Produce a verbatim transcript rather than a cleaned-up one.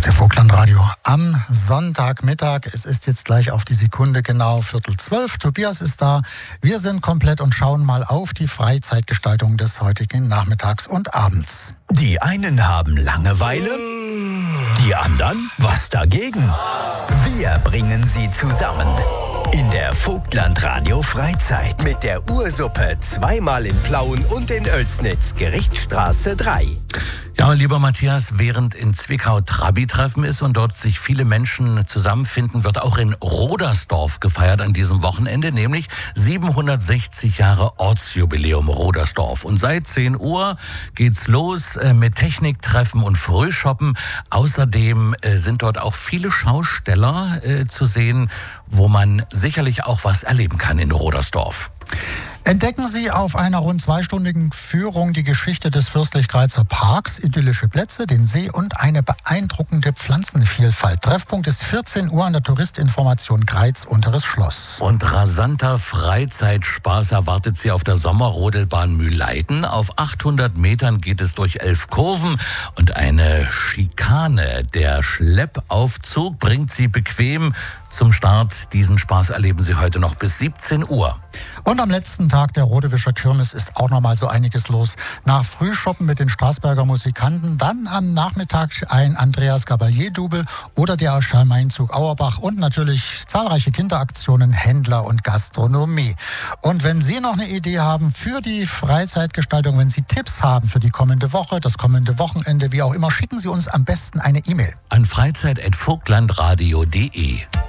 ist der Vogtlandradio am Sonntagmittag. Es ist jetzt gleich auf die Sekunde genau Viertel zwölf. Tobias ist da. Wir sind komplett und schauen mal auf die Freizeitgestaltung des heutigen Nachmittags und Abends. Die einen haben Langeweile, die anderen was dagegen. Wir bringen sie zusammen. In der Vogtlandradio Freizeit mit der Ursuppe zweimal in Plauen und in Oelsnitz, Gerichtsstraße drei. Ja, lieber Matthias, während in Zwickau Trabi-Treffen ist und dort sich viele Menschen zusammenfinden, wird auch in Rodersdorf gefeiert an diesem Wochenende, nämlich siebenhundertsechzig Jahre Ortsjubiläum Rodersdorf. Und seit zehn Uhr geht's los äh, mit Techniktreffen und Frühshoppen. Außerdem äh, sind dort auch viele Schausteller äh, zu sehen, wo man sicherlich auch was erleben kann in Rodersdorf. Entdecken Sie auf einer rund zweistündigen Führung die Geschichte des Fürstlich-Greizer Parks, idyllische Plätze, den See und eine beeindruckende Pflanzenvielfalt. Treffpunkt ist vierzehn Uhr an der Touristinformation Greiz Unteres Schloss. Und rasanter Freizeitspaß erwartet Sie auf der Sommerrodelbahn Mühleiten. Auf achthundert Metern geht es durch elf Kurven und eine Schikane. Der Schleppaufzug bringt Sie bequem zum Start. Diesen Spaß erleben Sie heute noch bis siebzehn Uhr. Und am letzten Tag der Rodewischer Kirmes ist auch noch mal so einiges los. Nach Frühshoppen mit den Straßberger Musikanten, dann am Nachmittag ein Andreas Gabalier-Double oder der Schalmeinzug Auerbach und natürlich zahlreiche Kinderaktionen, Händler und Gastronomie. Und wenn Sie noch eine Idee haben für die Freizeitgestaltung, wenn Sie Tipps haben für die kommende Woche, das kommende Wochenende, wie auch immer, schicken Sie uns am besten eine E-Mail an freizeit at vogtlandradio punkt de.